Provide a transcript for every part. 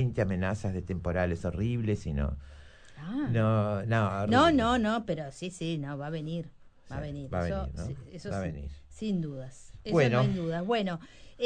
20 amenazas de temporales horribles y no. Ah. Horrible. No, pero sí, no, va a venir. Va a venir. Va a Eso, venir, ¿no? sí, eso Va a sí, venir. sin dudas. Eso Bueno. no hay dudas. Bueno,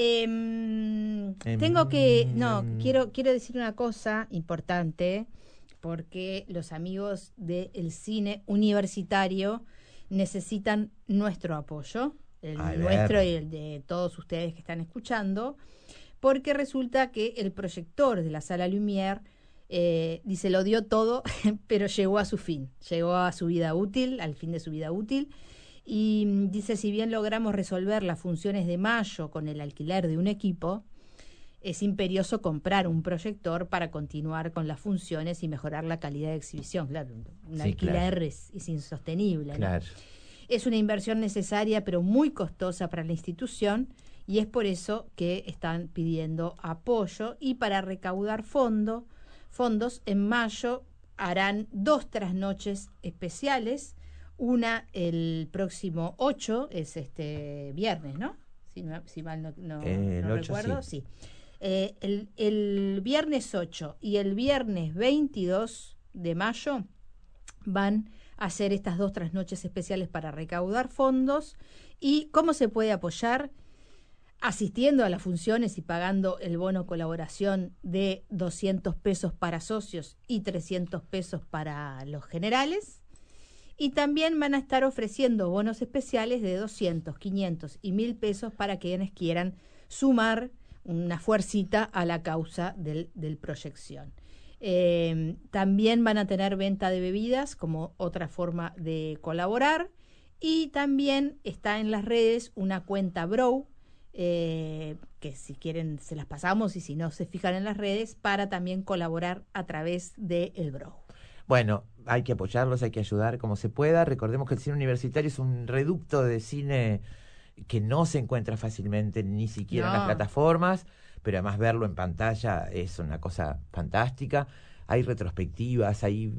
quiero decir una cosa importante, porque los amigos del cine universitario necesitan nuestro apoyo, el nuestro y el de todos ustedes que están escuchando, porque resulta que el proyector de la Sala Lumière dice, lo dio todo, pero llegó a su fin, llegó a su vida útil, al fin de su vida útil, y dice, si bien logramos resolver las funciones de mayo con el alquiler de un equipo, es imperioso comprar un proyector para continuar con las funciones y mejorar la calidad de exhibición. Claro, un alquiler claro. es insostenible, claro. ¿no? Es una inversión necesaria, pero muy costosa para la institución, y es por eso que están pidiendo apoyo, y para recaudar fondos, en mayo harán 2 trasnoches especiales, una el próximo 8, es viernes, ¿no? Si mal no recuerdo, sí. El viernes 8 y el viernes 22 de mayo van a hacer estas 2 trasnoches especiales para recaudar fondos. ¿Y cómo se puede apoyar? Asistiendo a las funciones y pagando el bono colaboración de 200 pesos para socios y 300 pesos para los generales. Y también van a estar ofreciendo bonos especiales de 200, 500 y 1.000 pesos para quienes quieran sumar una fuercita a la causa del proyección. También van a tener venta de bebidas como otra forma de colaborar, y también está en las redes una cuenta Brow, que si quieren se las pasamos, y si no se fijan en las redes, para también colaborar a través del Brow. Bueno, hay que apoyarlos, hay que ayudar como se pueda. Recordemos que el cine universitario es un reducto de cine que no se encuentra fácilmente ni siquiera en las plataformas, pero además verlo en pantalla es una cosa fantástica. Hay retrospectivas, hay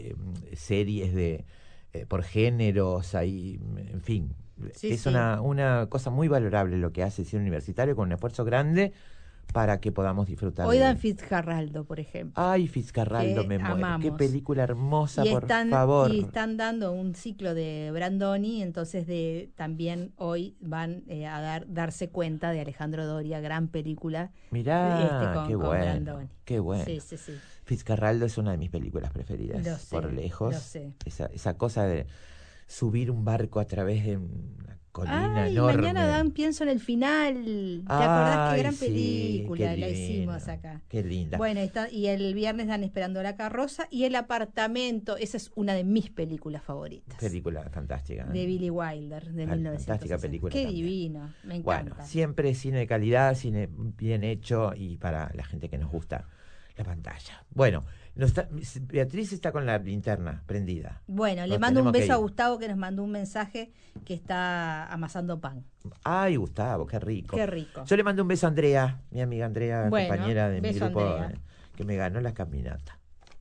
series de por géneros, hay, en fin, es una cosa muy valorable lo que hace el cine universitario, con un esfuerzo grande para que podamos disfrutar. Oigan Fitzcarraldo, por ejemplo. Ay, Fitzcarraldo, me muero. Amamos. Qué película hermosa, por favor. Y están dando un ciclo de Brandoni, entonces también hoy van a darse cuenta de Alejandro Doria, gran película. Mirá, con Brandoni. Qué bueno. Sí. Fitzcarraldo es una de mis películas preferidas, por lejos. Lo sé. Esa cosa de subir un barco a través de una colina enorme. Mañana pienso en el final. ¿Te acordás qué gran película la hicimos acá? Qué linda. Bueno, y el viernes dan Esperando la carroza, y El apartamento, esa es una de mis películas favoritas. Película fantástica. De Billy Wilder, de 1960. Fantástica película. Qué también. Divino, me encanta. Bueno, siempre cine de calidad, cine bien hecho, y para la gente que nos gusta la pantalla. Bueno, Beatriz está con la linterna prendida. Bueno, le mando un beso a Gustavo, que nos mandó un mensaje que está amasando pan. Ay, Gustavo, qué rico. Qué rico. Yo le mando un beso a Andrea, mi amiga Andrea, compañera de mi grupo, que me ganó la caminata.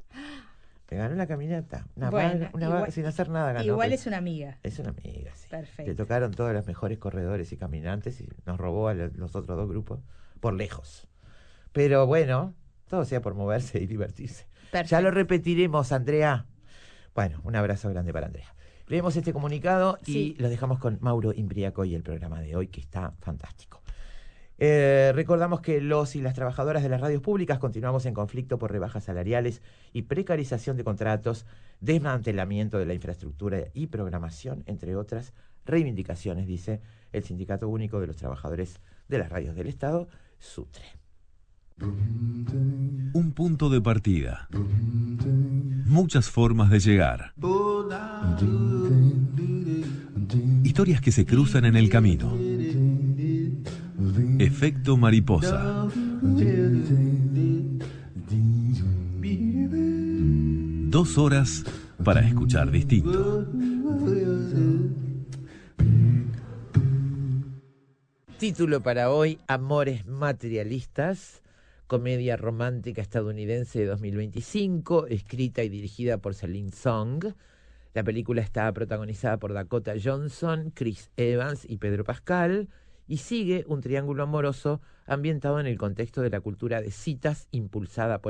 Me ganó la caminata. Sin hacer nada ganó. Igual es una amiga. Es una amiga, sí. Perfecto. Le tocaron todos los mejores corredores y caminantes y nos robó a los otros 2 grupos por lejos. Pero bueno, todo sea por moverse y divertirse. Perfecto. Ya lo repetiremos, Andrea. Bueno, un abrazo grande para Andrea. Leemos este comunicado y los dejamos con Mauro Imbriaco y el programa de hoy, que está fantástico. Recordamos que los y las trabajadoras de las radios públicas continuamos en conflicto por rebajas salariales y precarización de contratos, desmantelamiento de la infraestructura y programación, entre otras reivindicaciones, dice el Sindicato Único de los Trabajadores de las Radios del Estado, SUTRE. Un punto de partida. Muchas formas de llegar. Historias que se cruzan en el camino. Efecto mariposa. 2 horas para escuchar distinto. Título para hoy: Amores materialistas. Comedia romántica estadounidense de 2025, escrita y dirigida por Celine Song. La película está protagonizada por Dakota Johnson, Chris Evans y Pedro Pascal, y sigue un triángulo amoroso ambientado en el contexto de la cultura de citas impulsada por